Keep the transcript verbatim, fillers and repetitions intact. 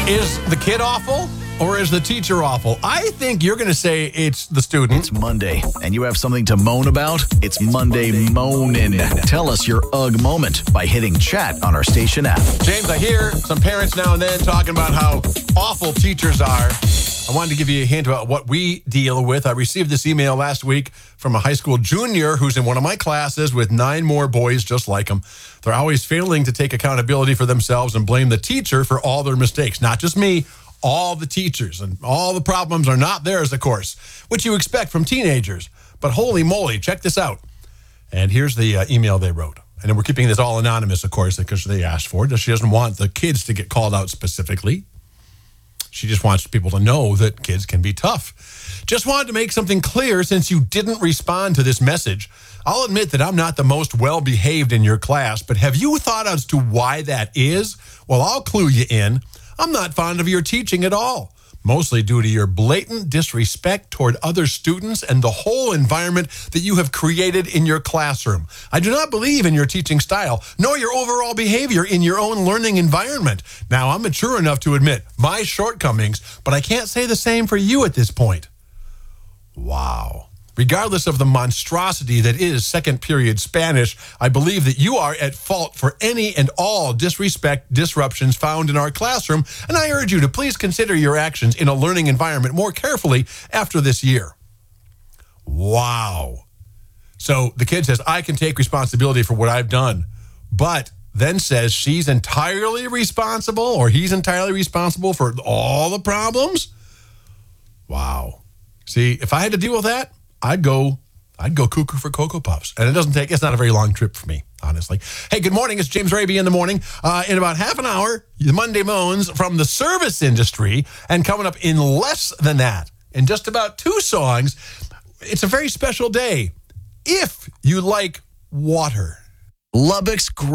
Is the kid awful or is the teacher awful? I think you're going to say it's the student. It's Monday, and you have something to moan about? It's Monday Moanin'. Tell us your ugh moment by hitting chat on our station app. James, I hear some parents now and then talking about how awful teachers are. I wanted to give you a hint about what we deal with. I received this email last week from a high school junior who's in one of my classes with nine more boys just like him. They're always failing to take accountability for themselves and blame the teacher for all their mistakes. Not just me, all the teachers. And all the problems are not theirs, of course, which you expect from teenagers. But holy moly, check this out. And here's the uh, email they wrote. And then we're keeping this all anonymous, of course, because they asked for it. She doesn't want the kids to get called out specifically. She just wants people to know that kids can be tough. Just wanted to make something clear since you didn't respond to this message. I'll admit that I'm not the most well-behaved in your class, but have you thought as to why that is? Well, I'll clue you in. I'm not fond of your teaching at all, mostly due to your blatant disrespect toward other students and the whole environment that you have created in your classroom. I do not believe in your teaching style, nor your overall behavior in your own learning environment. Now, I'm mature enough to admit my shortcomings, but I can't say the same for you at this point. Wow. Regardless of the monstrosity that is second period Spanish, I believe that you are at fault for any and all disrespect disruptions found in our classroom, and I urge you to please consider your actions in a learning environment more carefully after this year. Wow. So the kid says, I can take responsibility for what I've done, but then says she's entirely responsible or he's entirely responsible for all the problems? Wow. See, if I had to deal with that, I'd go, I'd go cuckoo for Cocoa Puffs. And it doesn't take, it's not a very long trip for me, honestly. Hey, good morning. It's James Raby in the morning. Uh, in about half an hour, the Monday Moans from the service industry. And coming up in less than that, in just about two songs, it's a very special day if you like water. Lubbock's